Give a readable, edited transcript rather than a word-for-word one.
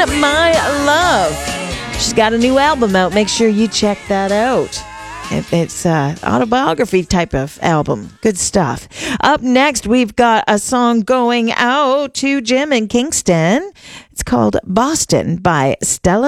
My Love. She's got a new album out. Make sure you check that out. It's an autobiography type of album. Good stuff. Up next, we've got a song going out to Jim in Kingston. It's called Boston by Stella